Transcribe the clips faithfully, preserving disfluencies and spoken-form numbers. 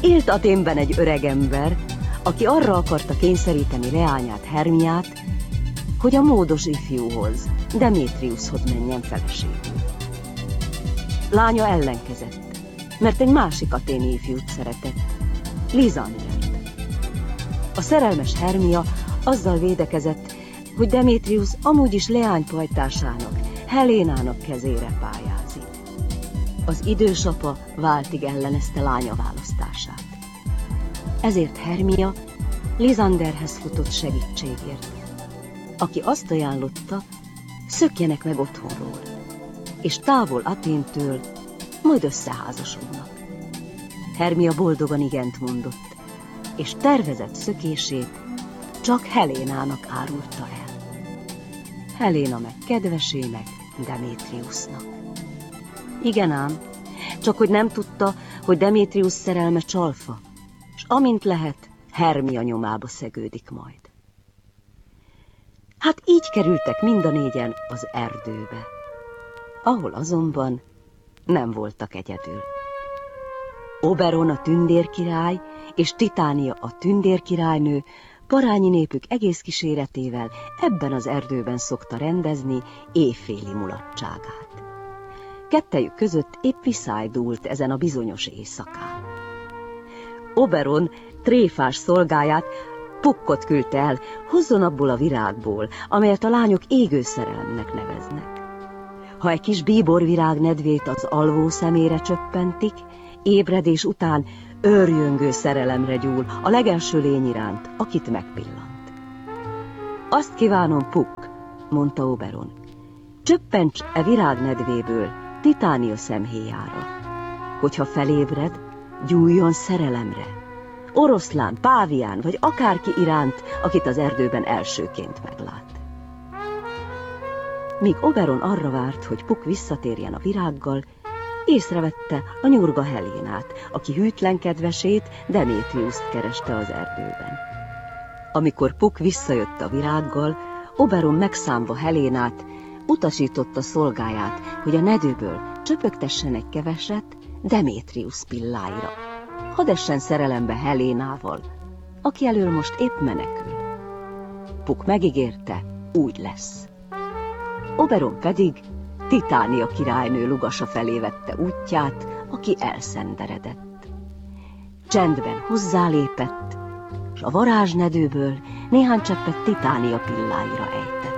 Élt Athénben egy öregember, aki arra akarta kényszeríteni leányát, Hermiát, hogy a módos ifjúhoz, Demétriushoz menjen feleségül. Lánya ellenkezett, mert egy másik athéni ifjút szeretett, Lizandert. A szerelmes Hermia azzal védekezett, hogy Demétrius amúgy is leánypajtásának, Helénának kezére pályázik. Az idős apa váltig ellenezte lánya választását. Ezért Hermia Lizanderhez futott segítségért, aki azt ajánlotta, szökjenek meg otthonról, és távol Athéntől majd összeházasodnak. Hermia boldogan igent mondott, és tervezett szökését csak Helénának árulta el. Heléna meg kedvesének, Demétriusnak. Igen ám, csak hogy nem tudta, hogy Demétrius szerelme csalfa, és amint lehet, Hermia nyomába szegődik majd. Hát így kerültek mind a négyen az erdőbe, ahol azonban nem voltak egyedül. Oberon a tündérkirály és Titánia a tündérkirálynő parányi népük egész kíséretével ebben az erdőben szokta rendezni éjféli mulatságát. Kettejük között épp viszájdult ezen a bizonyos éjszakán. Oberon tréfás szolgáját, Pukkot küldte el, hozzon abból a virágból, amelyet a lányok égő szerelemnek neveznek. Ha egy kis bíborvirág nedvét az alvó szemére csöppentik, ébredés után őrjöngő szerelemre gyúl a legelső lény iránt, akit megpillant. Azt kívánom, Puck, mondta Oberon, csöppents e virág nedvéből Titánia szemhéjára, hogyha felébred, gyújjon szerelemre, oroszlán, pávián vagy akárki iránt, akit az erdőben elsőként meglát. Míg Oberon arra várt, hogy Puck visszatérjen a virággal, észrevette a nyurga Helénát, aki hűtlen kedvesét, Demétriuszt kereste az erdőben. Amikor Puck visszajött a virággal, Oberon megszámva Helénát, utasította szolgáját, hogy a nedőből csöpögtessen egy keveset Demétrius pilláira. Hadd essen szerelembe Helénával, aki elől most épp menekül. Puck megígérte, úgy lesz. Oberon pedig Titánia királynő lugasa felé vette útját, aki elszenderedett. Csendben hozzálépett, s a varázsnedőből néhány cseppet Titánia pilláira ejtett.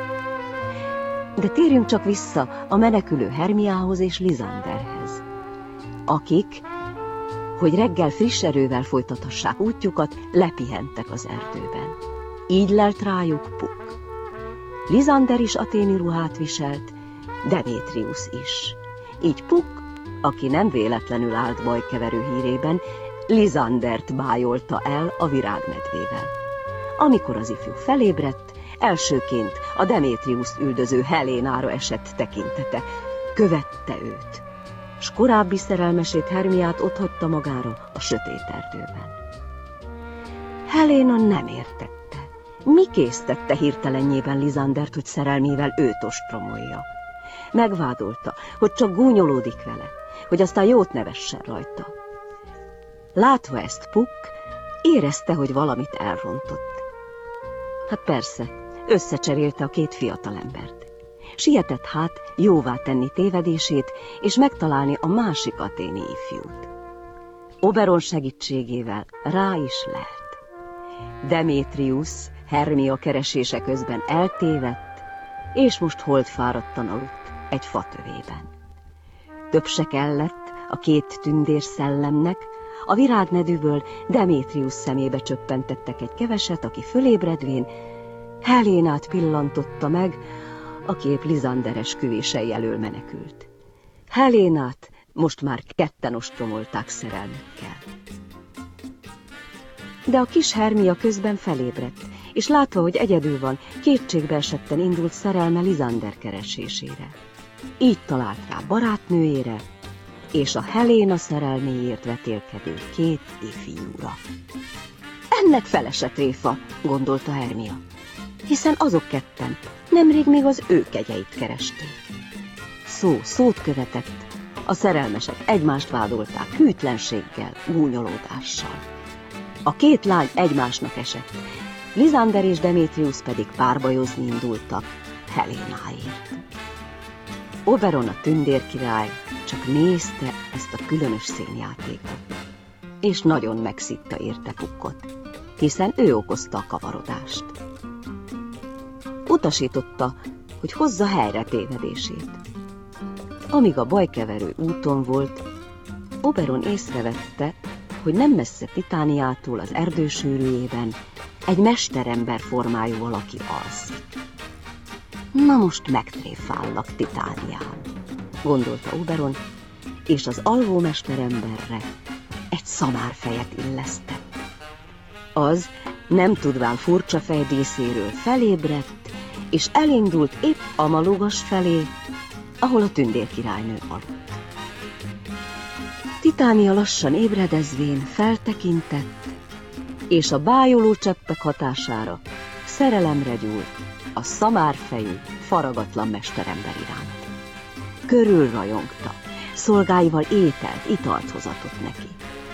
De térjünk csak vissza a menekülő Hermiához és Lizanderhez, akik, hogy reggel friss erővel folytathassák útjukat, lepihentek az erdőben. Így lelt rájuk Puck. Lizander is athéni ruhát viselt, Demétrius is. Így Puck, aki nem véletlenül állt bajkeverő hírében, Lizandert bájolta el a virágnedvével. Amikor az ifjú felébredt, elsőként a Demétriuszt üldöző Helénára esett tekintete, követte őt, s korábbi szerelmesét Hermiát otthagyta magára a sötét erdőben. Heléna nem értette, mi késztette hirtelenjében Lizandert, hogy szerelmével őt ostromolja. Megvádolta, hogy csak gúnyolódik vele, hogy aztán jót nevessen rajta. Látva ezt Puck, érezte, hogy valamit elrontott. Hát persze, összecserélte a két fiatalembert. Sietett hát jóvá tenni tévedését, és megtalálni a másik athéni ifjút. Oberon segítségével rá is lelt. Demétrius Hermia keresése közben eltévedt, és most holdfáradtan aludt egy fatövében. Több se kellett a két tündér szellemnek, a virágnedűből Demétrius szemébe csöppentettek egy keveset, aki fölébredvén Helénát pillantotta meg, aki épp Lizander esküvései elől menekült. Helénát most már ketten ostromolták szerelmükkel. De a kis Hermia közben felébredt, és látva, hogy egyedül van, kétségbe esetten indult szerelme Lizander keresésére. Így talált rá barátnőjére, és a Heléna szerelméért vetélkedő két ifjúra. Ennek felese tréfa, gondolta Hermia, hiszen azok ketten nemrég még az ő kegyeit keresték. Szó szót követett, a A szerelmesek egymást vádolták hűtlenséggel, gúnyolódással. A két lány egymásnak esett, Lisander és Demétrius pedig párbajozni indultak Helénáért. Oberon a tündérkirály csak nézte ezt a különös színjátékot, és nagyon megszitta érte Puckot, hiszen ő okozta a kavarodást. Utasította, hogy hozza helyre tévedését. Amíg a bajkeverő úton volt, Oberon észrevette, hogy nem messze Titániától az erdősűrűjében egy mesterember formájú valaki alszik. Na most megtréfállak Titánián, gondolta Oberon, és az alvó mesteremberre egy szamárfejet illesztett. Az, nem tudván furcsa fejdíszéről felébredt, és elindult épp a malogas felé, ahol a tündérkirálynő aludt. Titánia lassan ébredezvén feltekintett, és a bájoló cseppek hatására szerelemre gyúlt a szamárfejű, faragatlan mesterember iránt. Körülrajongta, szolgáival ételt, italt hozatott neki.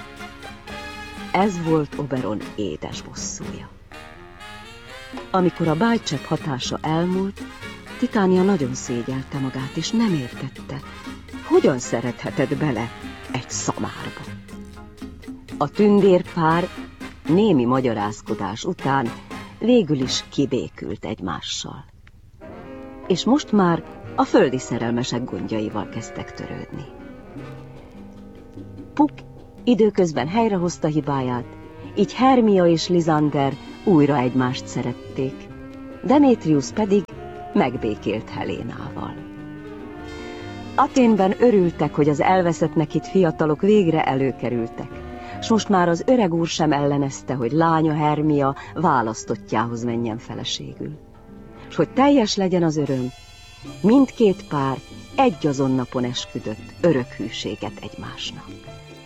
Ez volt Oberon édes bosszúja. Amikor a bájcsepp hatása elmúlt, Titánia nagyon szégyelte magát, és nem értette, hogyan szerethetett bele egy szamárba. A tündérpár némi magyarázkodás után végül is kibékült egymással. És most már a földi szerelmesek gondjaival kezdtek törődni. Puck időközben helyrehozta hibáját, így Hermia és Lisander újra egymást szerették, Demétrius pedig megbékélt Helénával. Athénben örültek, hogy az elveszettnek hitt fiatalok végre előkerültek, s most már az öreg úr sem ellenezte, hogy lánya Hermia választottjához menjen feleségül. S hogy teljes legyen az öröm, mindkét pár egyazon napon esküdött örök hűséget egymásnak.